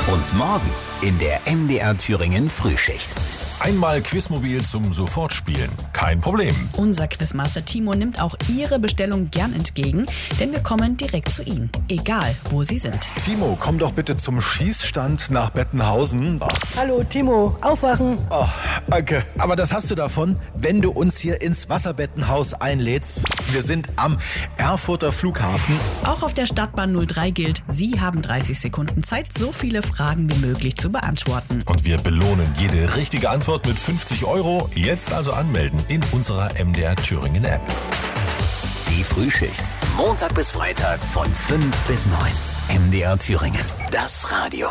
Und morgen in der MDR Thüringen Frühschicht. Einmal Quizmobil zum Sofortspielen. Kein Problem. Unser Quizmaster Timo nimmt auch Ihre Bestellung gern entgegen, denn wir kommen direkt zu Ihnen, egal wo Sie sind. Timo, komm doch bitte zum Schießstand nach Bettenhausen. Hallo Timo, aufwachen. Danke. Aber das hast du davon, wenn du uns hier ins Wasserbettenhaus einlädst. Wir sind am Erfurter Flughafen. Auch auf der Stadtbahn 03 gilt, Sie haben 30 Sekunden Zeit, so viele Fragen wie möglich zu beantworten. Und wir belohnen jede richtige Antwort mit 50 €. Jetzt also anmelden in unserer MDR Thüringen App. Die Frühschicht. Montag bis Freitag von 5 bis 9. MDR Thüringen. Das Radio.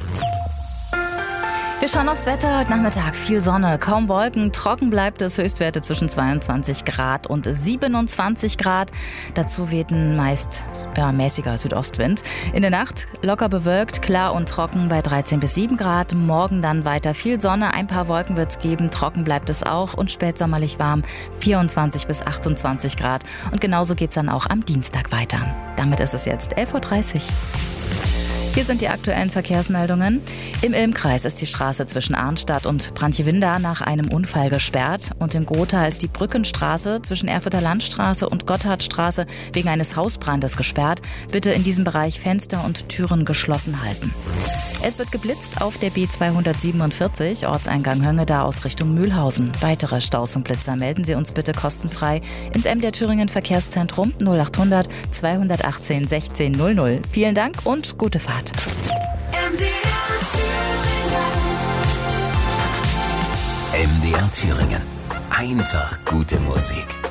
Wir schauen aufs Wetter. Heute Nachmittag viel Sonne, kaum Wolken. Trocken bleibt es. Höchstwerte zwischen 22 Grad und 27 Grad. Dazu weht ein meist mäßiger Südostwind. In der Nacht locker bewölkt, klar und trocken bei 13 bis 7 Grad. Morgen dann weiter viel Sonne. Ein paar Wolken wird es geben. Trocken bleibt es auch und spätsommerlich warm. 24 bis 28 Grad. Und genauso geht es dann auch am Dienstag weiter. Damit ist es jetzt 11:30 Uhr. Hier sind die aktuellen Verkehrsmeldungen. Im Ilmkreis ist die Straße zwischen Arnstadt und Brantjewinda nach einem Unfall gesperrt. Und in Gotha ist die Brückenstraße zwischen Erfurter Landstraße und Gotthardstraße wegen eines Hausbrandes gesperrt. Bitte in diesem Bereich Fenster und Türen geschlossen halten. Es wird geblitzt auf der B247, Ortseingang Höngeda aus Richtung Mühlhausen. Weitere Staus und Blitzer melden Sie uns bitte kostenfrei ins MDR Thüringen Verkehrszentrum 0800 218 16 00. Vielen Dank und gute Fahrt. MDR Thüringen. Einfach gute Musik.